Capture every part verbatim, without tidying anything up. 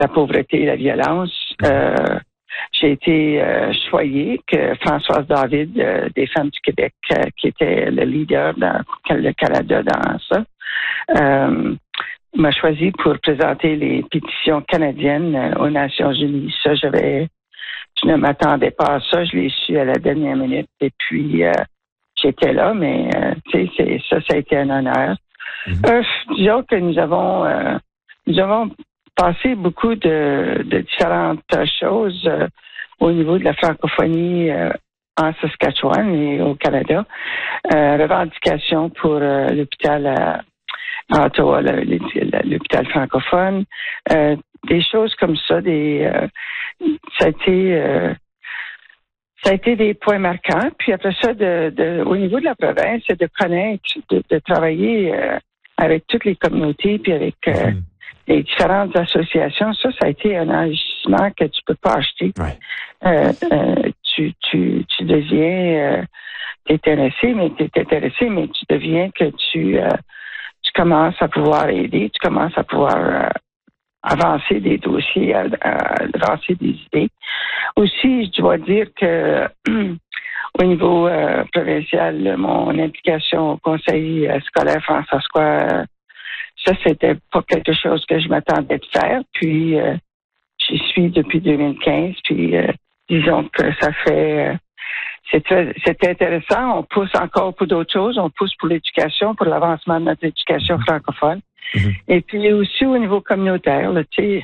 la pauvreté et la violence. Euh, j'ai été euh, choyée que Françoise David, euh, des Femmes du Québec, euh, qui était le leader dans le Canada dans ça, euh, m'a choisi pour présenter les pétitions canadiennes euh, aux Nations Unies. Ça, j'avais, je ne m'attendais pas à ça. Je l'ai su à la dernière minute. Et puis, euh, j'étais là, mais euh, tu sais, c'est, ça, ça a été un honneur. Mm-hmm. Euh, disons que nous avons, euh, nous avons passé beaucoup de, de différentes choses euh, au niveau de la francophonie euh, en Saskatchewan et au Canada. Euh, revendications pour euh, l'hôpital à, à Ottawa, le, l'hôpital francophone. Euh, des choses comme ça, des, euh, ça a été... Euh, Ça a été des points marquants. Puis après ça, de, de, au niveau de la province, c'est de connaître, de, de travailler euh, avec toutes les communautés, puis avec euh, mmh. les différentes associations. Ça, ça a été un enrichissement que tu peux pas acheter. Ouais. Euh, euh, tu, tu, tu deviens, euh, t'es intéressé, mais t'es intéressé, mais tu deviens que tu, euh, tu commences à pouvoir aider, tu commences à pouvoir euh, avancer des dossiers, à, à avancer des idées. Aussi, je dois dire que au niveau euh, provincial, mon implication au conseil euh, scolaire françois, euh, ça, c'était pas quelque chose que je m'attendais de faire. Puis, euh, j'y suis depuis deux mille quinze. Puis, euh, disons que ça fait... Euh, c'est, très, c'est intéressant. On pousse encore pour d'autres choses. On pousse pour l'éducation, pour l'avancement de notre éducation francophone. Mm-hmm. Et puis aussi au niveau communautaire, tu sais,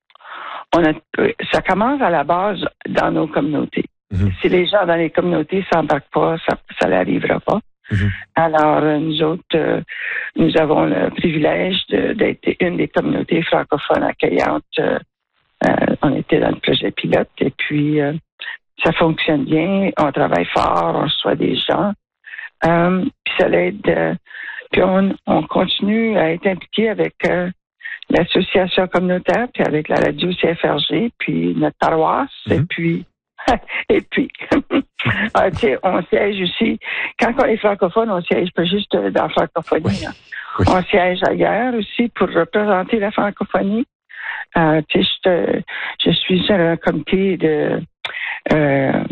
on a, ça commence à la base dans nos communautés. Mm-hmm. Si les gens dans les communautés s'embarquent pas, ça, ça n'arrivera pas. Mm-hmm. Alors, nous autres, euh, nous avons le privilège de, d'être une des communautés francophones accueillantes. Euh, euh, on était dans le projet pilote et puis euh, ça fonctionne bien. On travaille fort, on reçoit des gens. Euh, puis ça l'aide. Euh, puis on, on continue à être impliqué avec euh, l'association communautaire, puis avec la radio C F R G, puis notre paroisse, mm-hmm. et puis et puis ah, on siège aussi. Quand on est francophone, on siège pas juste dans la francophonie. Oui. Hein. Oui. On siège ailleurs aussi pour représenter la francophonie. Euh, tu sais, je, je suis sur un comité de euh,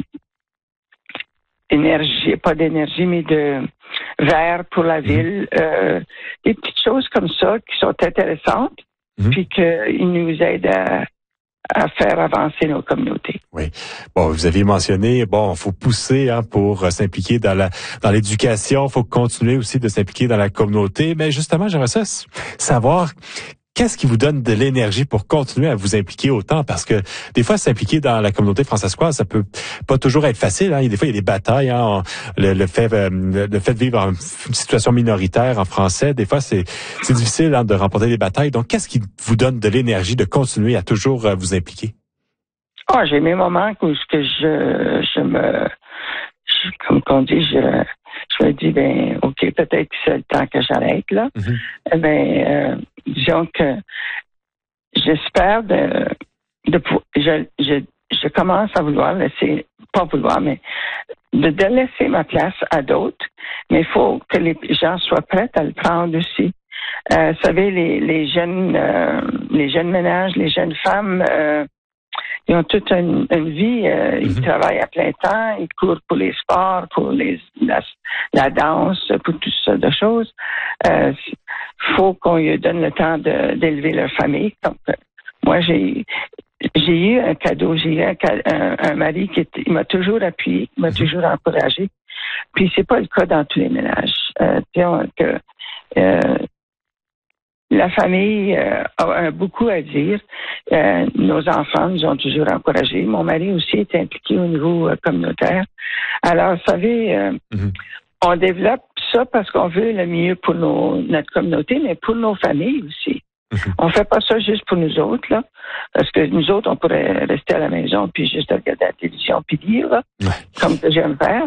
énergie, pas d'énergie, mais de vert pour la ville. Mmh. Euh, des petites choses comme ça qui sont intéressantes, mmh. puis qu'ils nous aident à, à faire avancer nos communautés. Oui. Bon, vous aviez mentionné, bon, faut pousser hein, pour euh, s'impliquer dans la dans l'éducation, faut continuer aussi de s'impliquer dans la communauté. Mais justement, j'aimerais ça savoir. Qu'est-ce qui vous donne de l'énergie pour continuer à vous impliquer autant? Parce que des fois, s'impliquer dans la communauté françaiscoise, ça peut pas toujours être facile. Hein. Des fois, il y a des batailles. Hein. Le, le, fait, le fait de vivre en une situation minoritaire en français, des fois, c'est, c'est difficile hein, de remporter des batailles. Donc, qu'est-ce qui vous donne de l'énergie de continuer à toujours vous impliquer? Oh, j'ai mes moments où que je, je me... Je, comme on dit, je... Je me dis, ben, OK, peut-être que c'est le temps que j'arrête, là. Mm-hmm. Ben, euh, disons que j'espère de, de je, je, je commence à vouloir laisser, pas vouloir, mais de, de laisser ma place à d'autres, mais il faut que les gens soient prêts à le prendre aussi. Euh, vous savez, les, les jeunes, euh, les jeunes ménages, les jeunes femmes, euh, ils ont toute une, une vie, euh, mm-hmm. ils travaillent à plein temps, ils courent pour les sports, pour les la, la danse, pour tout ça de choses. Il euh, faut qu'on lui donne le temps de, d'élever leur famille. Donc, euh, moi, j'ai j'ai eu un cadeau, j'ai eu un, un, un mari qui était, il m'a toujours appuyé, qui m'a mm-hmm. toujours encouragé. Puis c'est pas le cas dans tous les ménages. Euh, que, euh, La famille euh, a beaucoup à dire. Euh, nos enfants nous ont toujours encouragés. Mon mari aussi est impliqué au niveau euh, communautaire. Alors, vous savez, euh, mm-hmm. on développe ça parce qu'on veut le mieux pour nos, notre communauté, mais pour nos familles aussi. Mm-hmm. On fait pas ça juste pour nous autres, là, parce que nous autres, on pourrait rester à la maison puis juste regarder la télévision puis lire, là, ouais. comme que j'aime faire.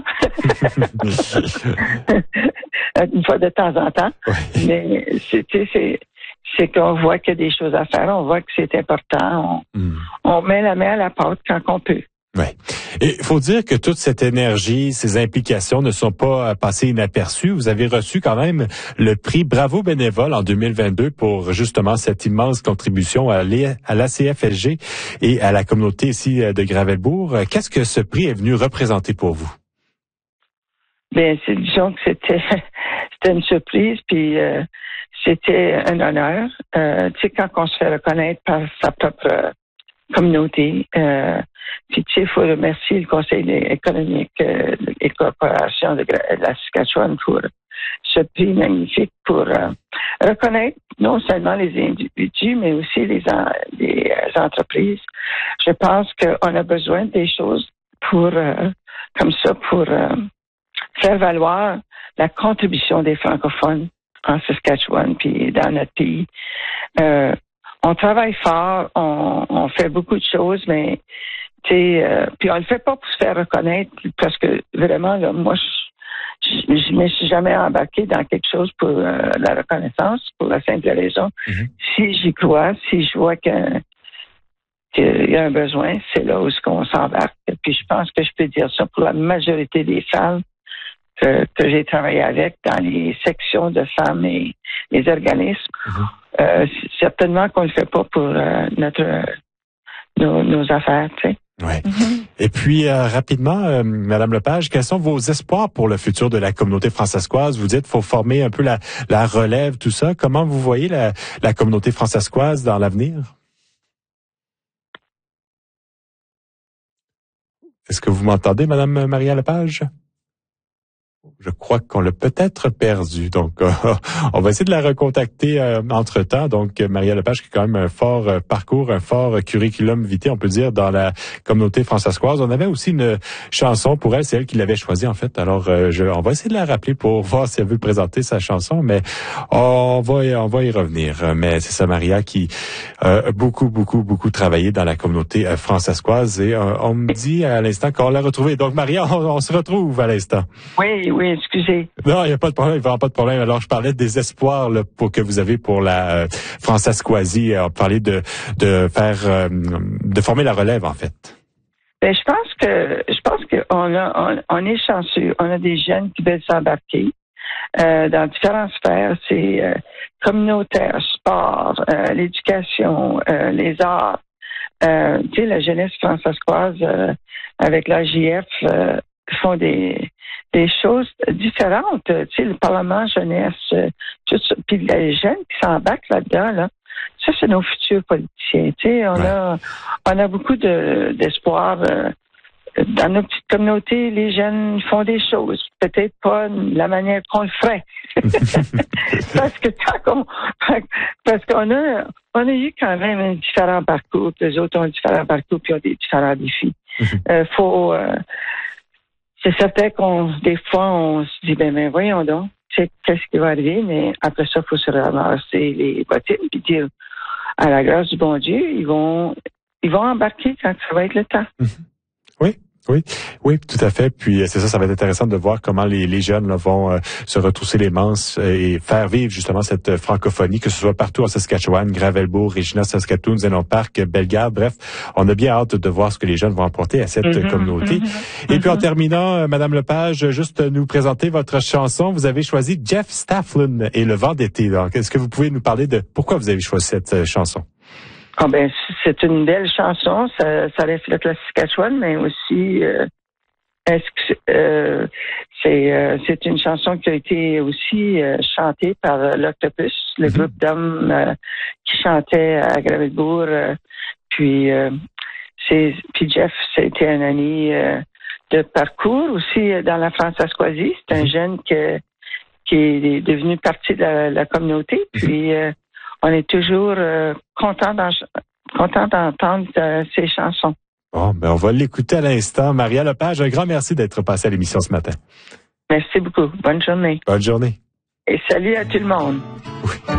Une fois de temps en temps. Ouais. Mais c'est, c'est c'est qu'on voit qu'il y a des choses à faire, on voit que c'est important, on, mm. on met la main à la pâte quand on peut. Oui. Et il faut dire que toute cette énergie, ces implications ne sont pas passées inaperçues. Vous avez reçu quand même le prix Bravo bénévole en deux mille vingt-deux pour justement cette immense contribution à l'A C F S G et à la communauté ici de Gravelbourg. Qu'est-ce que ce prix est venu représenter pour vous? Bien, c'est, disons que c'était, c'était une surprise, puis euh, c'était un honneur. Euh, tu sais, quand on se fait reconnaître par sa propre euh, communauté, euh, puis tu sais, il faut remercier le Conseil économique euh, et corporation de, de la Saskatchewan pour ce prix magnifique pour euh, reconnaître non seulement les individus, mais aussi les, en, les entreprises. Je pense qu'on a besoin des choses pour euh, comme ça pour euh, faire valoir la contribution des francophones en Saskatchewan puis dans notre pays. Euh, on travaille fort, on, on fait beaucoup de choses, mais tu sais, euh, puis on le fait pas pour se faire reconnaître, parce que vraiment là, moi, je, je, je me suis jamais embarqué dans quelque chose pour euh, la reconnaissance, pour la simple raison. Mm-hmm. Si j'y crois, si je vois que qu'il y a un besoin, c'est là où est-ce qu'on s'embarque. Puis je pense que je peux dire ça pour la majorité des femmes que, que j'ai travaillé avec dans les sections de femmes et les organismes. Mm-hmm. Euh, certainement qu'on ne le fait pas pour euh, notre nos, nos affaires, tu sais. Ouais. Mm-hmm. Et puis euh, rapidement, euh, Madame Lepage, quels sont vos espoirs pour le futur de la communauté francescoise? Vous dites qu'il faut former un peu la, la relève, tout ça. Comment vous voyez la, la communauté francescoise dans l'avenir? Est-ce que vous m'entendez, Madame Maria Lepage? Je crois qu'on l'a peut-être perdu. Donc, euh, on va essayer de la recontacter euh, entre-temps. Donc, Maria Lepage, qui a quand même un fort euh, parcours, un fort curriculum vitae, on peut dire, dans la communauté francescoise. On avait aussi une chanson pour elle. C'est elle qui l'avait choisie, en fait. Alors, euh, je, on va essayer de la rappeler pour voir si elle veut présenter sa chanson. Mais on va, on va y revenir. Mais c'est ça, Maria, qui a euh, beaucoup, beaucoup, beaucoup travaillé dans la communauté euh, francescoise. Et euh, on me dit à l'instant qu'on l'a retrouvée. Donc, Maria, on, on se retrouve à l'instant. Oui, oui. Excusez. Non, il n'y a pas de problème, vraiment pas de problème. Alors, je parlais des espoirs là, pour que vous avez pour la euh, francescoisie. On parlait de de faire euh, de former la relève, en fait. Ben, je pense que je pense qu'on a on, on est chanceux. On a des jeunes qui veulent s'embarquer euh, dans différentes sphères. C'est euh, communautaire, sport, euh, l'éducation, euh, les arts. Euh, tu sais, la jeunesse francescoise euh, avec l'A J F euh, font des des choses différentes, tu sais, le Parlement jeunesse, tout ça, puis les jeunes qui s'embarquent là-dedans, là, ça c'est nos futurs politiciens, tu sais, on ouais. a, on a beaucoup de, d'espoir euh, dans nos petites communautés, les jeunes font des choses, peut-être pas la manière qu'on le ferait, parce que tant qu'on, parce qu'on a, on a eu quand même un différent parcours, les autres ont un différent parcours, puis ont des différents défis. euh, faut euh, C'est certain qu'on, des fois, on se dit, ben, ben, voyons donc, tu sais, qu'est-ce qui va arriver, mais après ça, il faut se ramasser les bottines puis dire, à la grâce du bon Dieu, ils vont, ils vont embarquer quand ça va être le temps. Mmh. Oui. Oui, oui, tout à fait. Puis c'est ça, ça va être intéressant de voir comment les, les jeunes là, vont euh, se retrousser les manches et faire vivre justement cette francophonie, que ce soit partout en Saskatchewan, Gravelbourg, Regina, Saskatoon, Zénon Park, Bellegarde. Bref, on a bien hâte de voir ce que les jeunes vont apporter à cette mm-hmm, communauté. Mm-hmm, et puis en terminant, euh, Madame Lepage, juste nous présenter votre chanson. Vous avez choisi Jeff Stafflin et Le vent d'été. Donc, est-ce que vous pouvez nous parler de pourquoi vous avez choisi cette euh, chanson? Ah ben, c'est une belle chanson, ça, ça reflète la Saskatchewan, mais aussi euh, est-ce que euh, c'est euh, c'est une chanson qui a été aussi euh, chantée par euh, l'Octopus, le mm-hmm. groupe d'hommes euh, qui chantait à Gravelbourg. Euh, puis euh, c'est puis Jeff, c'était un ami euh, de parcours aussi dans la Francescoisie. C'est un mm-hmm. jeune que, qui est devenu partie de la, la communauté. Puis euh, on est toujours euh, content, content d'entendre euh, ces chansons. Bon, ben on va l'écouter à l'instant. Maria Lepage, un grand merci d'être passée à l'émission ce matin. Merci beaucoup. Bonne journée. Bonne journée. Et salut à tout le monde. Oui.